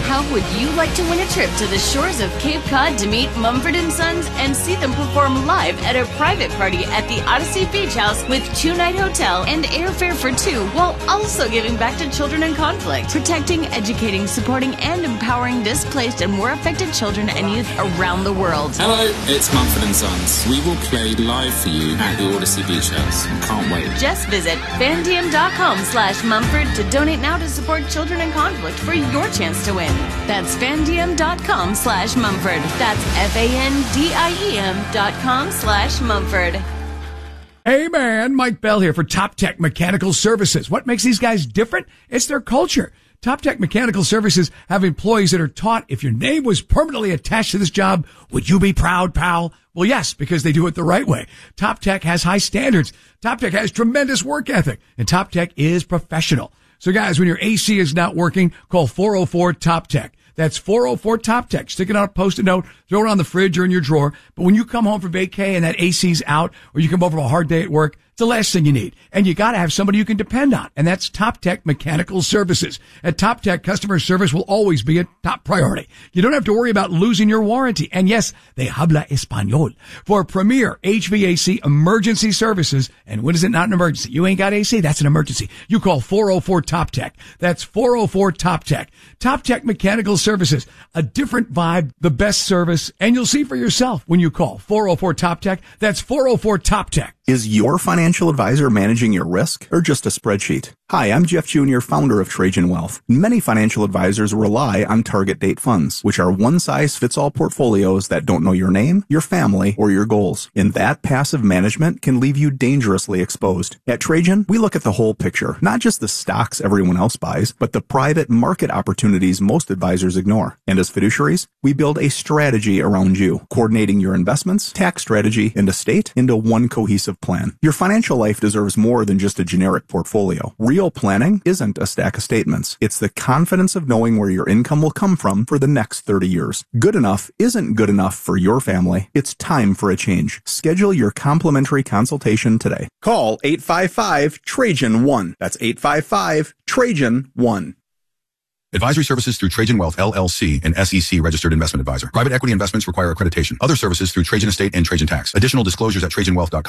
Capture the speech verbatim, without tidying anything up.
How would you like to win a trip to the shores of Cape Cod to meet Mumford and Sons and see them perform live at a private party at the Odyssey Beach House with two-night hotel and airfare for two, while also giving back to children in conflict, protecting, educating, supporting, and empowering displaced and war affected children and youth around the world? Hello, it's Mumford and Sons. We will play live for you at the Odyssey Beach House. Can't wait. Just visit fandiem.com slash Mumford to donate now to support children in conflict for your chance to win. That's fandiem.com slash Mumford. That's F-A-N-D-I-E-M dot com slash Mumford. Hey man, Mike Bell here for Top Tech Mechanical Services. What makes these guys different? It's their culture. Top Tech Mechanical Services have employees that are taught if your name was permanently attached to this job, would you be proud, pal? Well, yes, because they do it the right way. Top Tech has high standards. Top Tech has tremendous work ethic, and Top Tech is professional. So guys, when your A C is not working, call four oh four Top Tech. That's four oh four Top Tech. Stick it on a post-it note, throw it on the fridge or in your drawer. But when you come home from vacay and that A C's out, or you come home from a hard day at work, it's the last thing you need. And you gotta have somebody you can depend on. And that's Top Tech Mechanical Services. At Top Tech, customer service will always be a top priority. You don't have to worry about losing your warranty. And yes, they habla español. For premier H V A C emergency services, and when is it not an emergency? You ain't got A C? That's an emergency. You call four oh four Top Tech. That's four oh four Top Tech. Top Tech Mechanical Services. A different vibe, the best service, and you'll see for yourself when you call four oh four Top Tech. That's four oh four Top Tech. Is your financial advisor managing your risk or just a spreadsheet? Hi, I'm Jeff Junior, founder of Trajan Wealth. Many financial advisors rely on target date funds, which are one-size-fits-all portfolios that don't know your name, your family, or your goals. And that passive management can leave you dangerously exposed. At Trajan, we look at the whole picture, not just the stocks everyone else buys, but the private market opportunities most advisors ignore. And as fiduciaries, we build a strategy around you, coordinating your investments, tax strategy, and estate into one cohesive plan. Your financial life deserves more than just a generic portfolio. Real planning isn't a stack of statements. It's the confidence of knowing where your income will come from for the next thirty years. Good enough isn't good enough for your family. It's time for a change. Schedule your complimentary consultation today. Call eight five five Trajan one. That's eight five five Trajan one. Advisory services through Trajan Wealth, L L C, an S E C registered investment advisor. Private equity investments require accreditation. Other services through Trajan Estate and Trajan Tax. Additional disclosures at Trajan Wealth dot com.